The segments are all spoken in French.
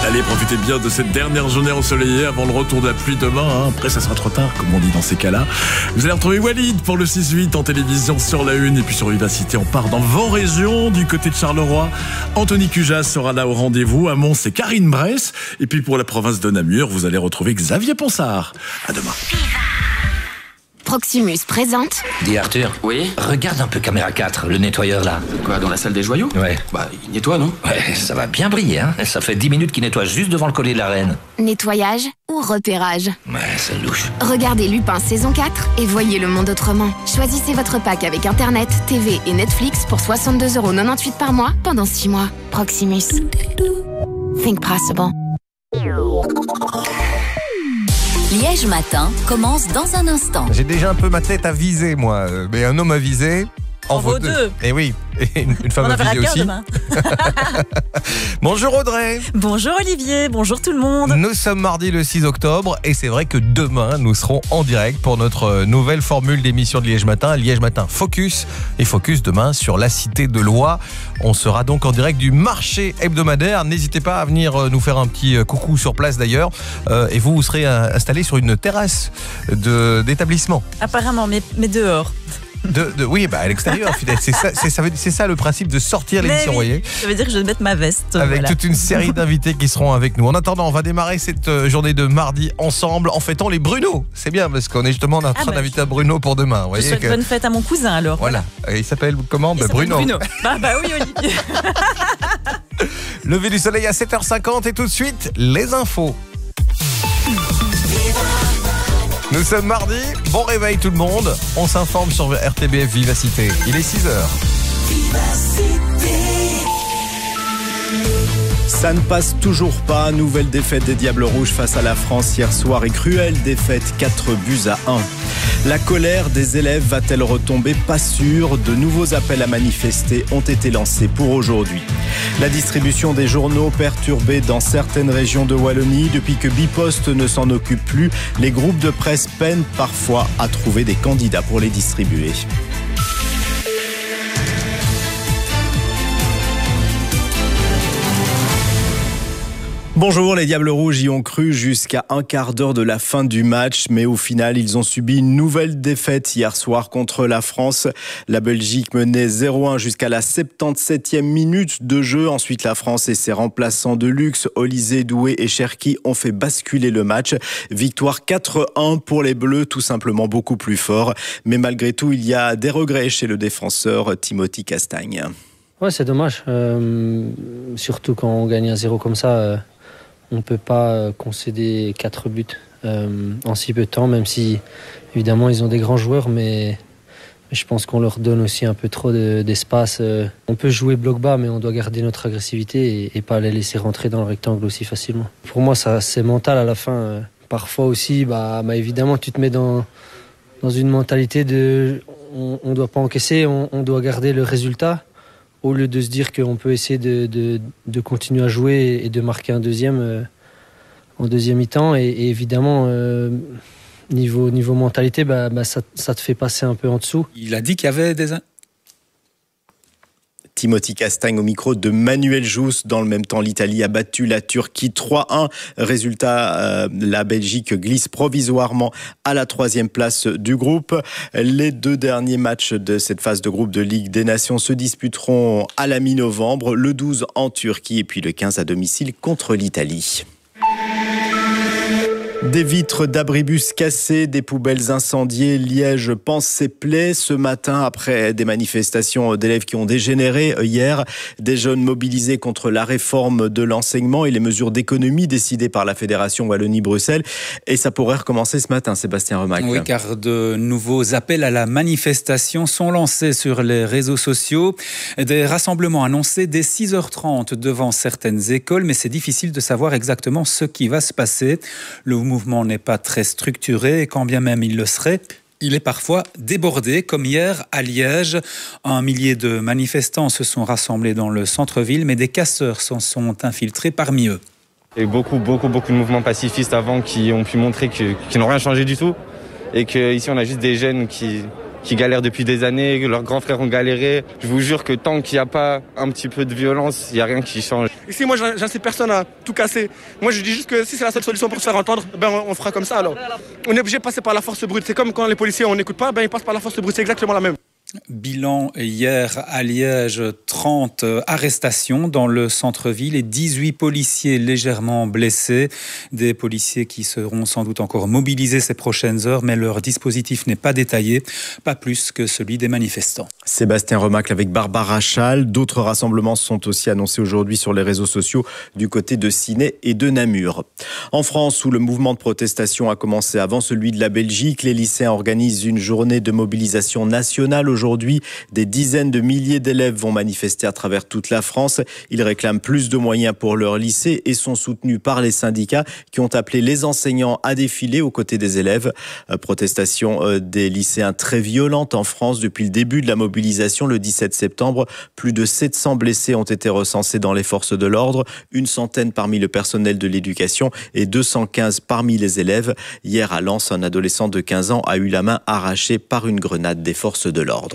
Allez, profitez bien de cette dernière journée ensoleillée avant le retour de la pluie demain. Après, ça sera trop tard, comme on dit dans ces cas-là. Vous allez retrouver Walid pour le 6-8 en télévision sur la Une. Et puis sur Vivacité, on part dans vos régions. Du côté de Charleroi, Anthony Cujas sera là au rendez-vous. À Mons, c'est Karine Bress. Et puis pour la province de Namur, vous allez retrouver Xavier Ponsard. À demain. Proximus présente. Dis Arthur. Oui. Regarde un peu caméra 4, le nettoyeur là. Quoi, dans la salle des joyaux? Ouais. Bah, il nettoie, non? Ouais, ça va bien briller, hein. Ça fait 10 minutes qu'il nettoie juste devant le collier de la reine. Nettoyage ou repérage? Ouais, c'est louche. Regardez Lupin saison 4 et voyez le monde autrement. Choisissez votre pack avec Internet, TV et Netflix pour 62,98€ par mois pendant 6 mois. Proximus. Think possible. Liège Matin commence dans un instant. J'ai déjà un peu ma tête à viser, moi. Mais un homme à viser en vaut deux. Et oui, et une femme à viser aussi. Demain. Bonjour Audrey. Bonjour Olivier, bonjour tout le monde. Nous sommes mardi le 6 octobre et c'est vrai que demain, nous serons en direct pour notre nouvelle formule d'émission de Liège Matin. Liège Matin Focus. Et Focus demain sur la Cité de Loie. On sera donc en direct du marché hebdomadaire. N'hésitez pas à venir nous faire un petit coucou sur place d'ailleurs. Et vous serez installé sur une terrasse d'établissement. Apparemment, mais dehors. Oui, à l'extérieur, c'est ça le principe de sortir l'émission, vous voyez. Ça veut dire que je vais mettre ma veste. Avec toute une série d'invités qui seront avec nous. En attendant, on va démarrer cette journée de mardi ensemble en fêtant les Bruno. C'est bien parce qu'on est justement en train d'inviter Bruno pour demain. Je souhaite bonne fête à mon cousin alors. Voilà. Il s'appelle comment? Bruno. Bah oui, Olivier. Lever du soleil à 7h50 et tout de suite, les infos. Nous sommes mardi, bon réveil tout le monde, on s'informe sur RTBF Vivacité, il est 6h. Ça ne passe toujours pas, nouvelle défaite des Diables Rouges face à la France hier soir et cruelle défaite 4-1. La colère des élèves va-t-elle retomber? Pas sûr, de nouveaux appels à manifester ont été lancés pour aujourd'hui. La distribution des journaux perturbée dans certaines régions de Wallonie. Depuis que Bipost ne s'en occupe plus, les groupes de presse peinent parfois à trouver des candidats pour les distribuer. Bonjour, les Diables Rouges y ont cru jusqu'à un quart d'heure de la fin du match, mais au final, ils ont subi une nouvelle défaite hier soir contre la France. La Belgique menait 0-1 jusqu'à la 77e minute de jeu. Ensuite, la France et ses remplaçants de luxe, Olysée, Doué et Cherki, ont fait basculer le match. Victoire 4-1 pour les Bleus, tout simplement beaucoup plus fort. Mais malgré tout, il y a des regrets chez le défenseur Timothy Castagne. Ouais, c'est dommage. Surtout quand on gagne 1-0 comme ça. On ne peut pas concéder 4 buts en si peu de temps, même si évidemment ils ont des grands joueurs, mais je pense qu'on leur donne aussi un peu trop d'espace. On peut jouer bloc bas, mais on doit garder notre agressivité et pas les laisser rentrer dans le rectangle aussi facilement. Pour moi, ça c'est mental à la fin. Parfois aussi, évidemment, tu te mets dans une mentalité de on ne doit pas encaisser, on doit garder le résultat. Au lieu de se dire qu'on peut essayer de continuer à jouer et de marquer un deuxième en deuxième mi-temps. Et évidemment, niveau mentalité, ça te fait passer un peu en dessous. Il a dit qu'il y avait des... Timothy Castagne au micro de Manuel Jousse. Dans le même temps, l'Italie a battu la Turquie 3-1. Résultat, la Belgique glisse provisoirement à la 3e place du groupe. Les 2 derniers matchs de cette phase de groupe de Ligue des Nations se disputeront à la mi-novembre, le 12 en Turquie et puis le 15 à domicile contre l'Italie. Des vitres d'abribus cassées, des poubelles incendiées, Liège pense ses plaies. Ce matin, après des manifestations d'élèves qui ont dégénéré hier, des jeunes mobilisés contre la réforme de l'enseignement et les mesures d'économie décidées par la Fédération Wallonie-Bruxelles. Et ça pourrait recommencer ce matin, Sébastien Remac. Oui, car de nouveaux appels à la manifestation sont lancés sur les réseaux sociaux. Des rassemblements annoncés dès 6h30 devant certaines écoles, mais c'est difficile de savoir exactement ce qui va se passer. Le mouvement n'est pas très structuré et quand bien même il le serait, il est parfois débordé, comme hier à Liège. 1 millier de manifestants se sont rassemblés dans le centre-ville, mais des casseurs s'en sont infiltrés parmi eux. Il y a eu beaucoup de mouvements pacifistes avant qui ont pu montrer qu'ils n'ont rien changé du tout et qu'ici on a juste des jeunes qui galèrent depuis des années, leurs grands frères ont galéré. Je vous jure que tant qu'il n'y a pas un petit peu de violence, il n'y a rien qui change. Ici, moi, j'incite personne à tout casser. Moi, je dis juste que si c'est la seule solution pour se faire entendre, ben, on fera comme ça alors. On est obligé de passer par la force brute. C'est comme quand les policiers, on n'écoute pas, ben, ils passent par la force brute. C'est exactement la même. Bilan hier à Liège, 30 arrestations dans le centre-ville et 18 policiers légèrement blessés. Des policiers qui seront sans doute encore mobilisés ces prochaines heures, mais leur dispositif n'est pas détaillé, pas plus que celui des manifestants. Sébastien Remacle avec Barbara Schall. D'autres rassemblements sont aussi annoncés aujourd'hui sur les réseaux sociaux du côté de Ciney et de Namur. En France, où le mouvement de protestation a commencé avant celui de la Belgique, les lycéens organisent une journée de mobilisation nationale. Aujourd'hui, des dizaines de milliers d'élèves vont manifester à travers toute la France. Ils réclament plus de moyens pour leur lycée et sont soutenus par les syndicats qui ont appelé les enseignants à défiler aux côtés des élèves. Protestation des lycéens très violente en France depuis le début de la mobilisation le 17 septembre. Plus de 700 blessés ont été recensés dans les forces de l'ordre, une centaine parmi le personnel de l'éducation et 215 parmi les élèves. Hier à Lens, un adolescent de 15 ans a eu la main arrachée par une grenade des forces de l'ordre.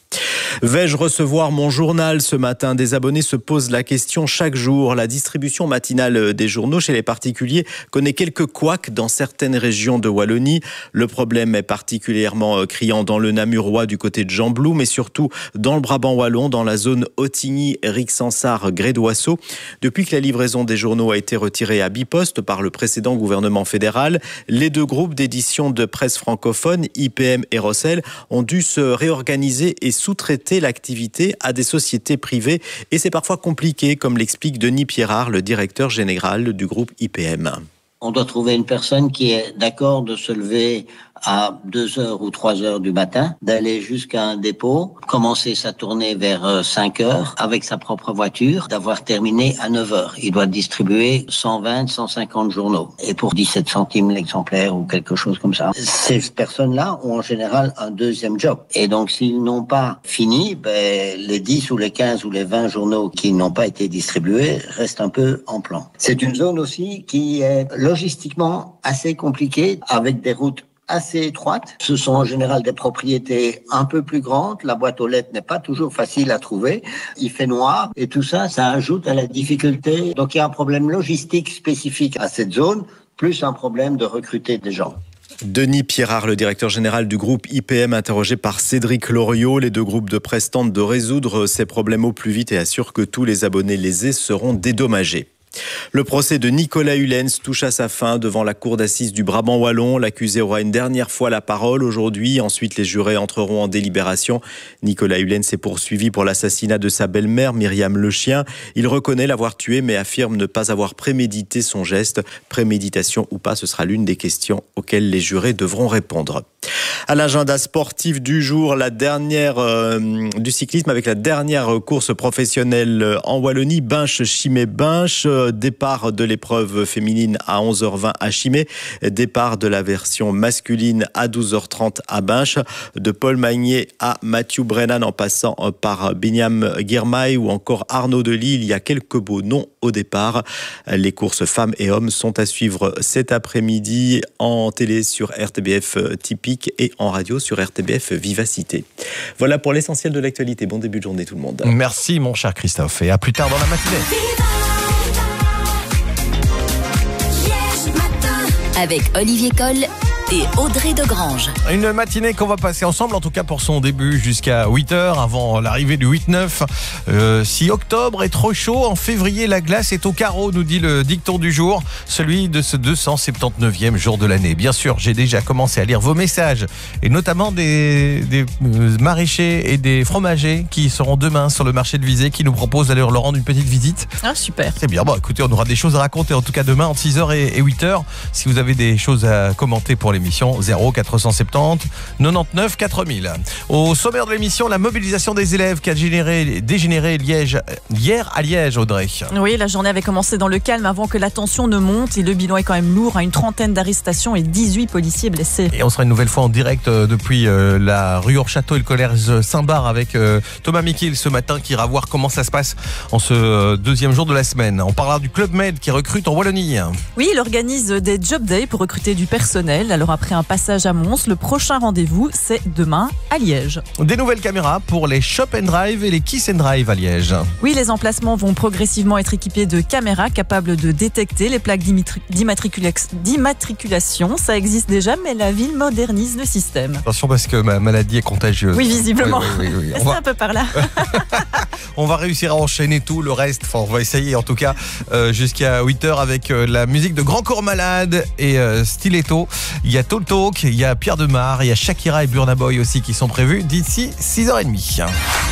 Vais-je recevoir mon journal ce matin ? Des abonnés se posent la question chaque jour. La distribution matinale des journaux chez les particuliers connaît quelques couacs dans certaines régions de Wallonie. Le problème est particulièrement criant dans le Namurois du côté de Gembloux, mais surtout dans le Brabant wallon, dans la zone Ottigny, Rixensart, Grédoisseau. Depuis que la livraison des journaux a été retirée à Biposte par le précédent gouvernement fédéral, les deux groupes d'édition de presse francophone, IPM et Rossel, ont dû se réorganiser et sous-traiter l'activité à des sociétés privées. Et c'est parfois compliqué, comme l'explique Denis Pierrard, le directeur général du groupe IPM. On doit trouver une personne qui est d'accord de se lever à 2h ou 3h du matin, d'aller jusqu'à un dépôt, commencer sa tournée vers 5h avec sa propre voiture, d'avoir terminé à 9h. Il doit distribuer 120, 150 journaux. Et pour 17 centimes l'exemplaire ou quelque chose comme ça. Ces personnes-là ont en général un deuxième job. Et donc s'ils n'ont pas fini, les 10 ou les 15 ou les 20 journaux qui n'ont pas été distribués restent un peu en plan. C'est une zone aussi qui est logistiquement assez compliquée avec des routes assez étroites. Ce sont en général des propriétés un peu plus grandes. La boîte aux lettres n'est pas toujours facile à trouver. Il fait noir et tout ça, ça ajoute à la difficulté. Donc il y a un problème logistique spécifique à cette zone, plus un problème de recruter des gens. Denis Pierrard, le directeur général du groupe IPM, interrogé par Cédric Loriot. Les deux groupes de presse tentent de résoudre ces problèmes au plus vite et assurent que tous les abonnés lésés seront dédommagés. Le procès de Nicolas Hulens touche à sa fin devant la cour d'assises du Brabant wallon. L'accusé aura une dernière fois la parole aujourd'hui. Ensuite, les jurés entreront en délibération. Nicolas Hulens est poursuivi pour l'assassinat de sa belle-mère, Myriam Lechien. Il reconnaît l'avoir tué, mais affirme ne pas avoir prémédité son geste. Préméditation ou pas, ce sera l'une des questions auxquelles les jurés devront répondre. À l'agenda sportif du jour, la dernière du cyclisme avec la dernière course professionnelle en Wallonie, Binche-Chimay-Binche. Départ de l'épreuve féminine à 11h20 à Chimay. Départ de la version masculine à 12h30 à Binche. De Paul Magnier à Matthew Brennan en passant par Binyam Girmay ou encore Arnaud Delis. Il y a quelques beaux noms au départ. Les courses femmes et hommes sont à suivre cet après-midi en télé sur RTBF Typique et en radio sur RTBF Vivacité. Voilà pour l'essentiel de l'actualité. Bon début de journée tout le monde. Merci mon cher Christophe et à plus tard dans la matinée. Avec Olivier Coll et Audrey Degrange. Une matinée qu'on va passer ensemble, en tout cas pour son début, jusqu'à 8h, avant l'arrivée du 8-9. Si octobre est trop chaud, en février, la glace est au carreau, nous dit le dicton du jour, celui de ce 279e jour de l'année. Bien sûr, j'ai déjà commencé à lire vos messages, et notamment des maraîchers et des fromagers qui seront demain sur le marché de Visé, qui nous proposent d'aller leur rendre une petite visite. Ah, super. C'est bien, bon écoutez, on aura des choses à raconter, en tout cas demain, entre 6h et 8h. Si vous avez des choses à commenter pour l'émission, 0470 99 4000. Au sommaire de l'émission, la mobilisation des élèves qui a dégénéré hier à Liège, Audrey. Oui, la journée avait commencé dans le calme avant que la tension ne monte et le bilan est quand même lourd, à une trentaine d'arrestations et 18 policiers blessés. Et on sera une nouvelle fois en direct depuis la rue Hors-Château et le collège Saint-Bar avec Thomas Mikil ce matin qui ira voir comment ça se passe en ce deuxième jour de la semaine. On parlera du Club Med qui recrute en Wallonie. Oui, il organise des job days pour recruter du personnel. Alors Alors après un passage à Mons, le prochain rendez-vous, c'est demain à Liège. Des nouvelles caméras pour les Shop and Drive et les Kiss and Drive à Liège. Oui, les emplacements vont progressivement être équipés de caméras capables de détecter les plaques d'immatriculation. Ça existe déjà, mais la ville modernise le système. Attention parce que ma maladie est contagieuse. Oui, visiblement. Oui. C'est un peu par là. On va réussir à enchaîner tout le reste. Enfin, on va essayer en tout cas jusqu'à 8h avec la musique de Grand Corps Malade et Stiletto. Il y a Talk Talk, il y a Pierre Demar, il y a Shakira et Burna Boy aussi qui sont prévus d'ici 6h30.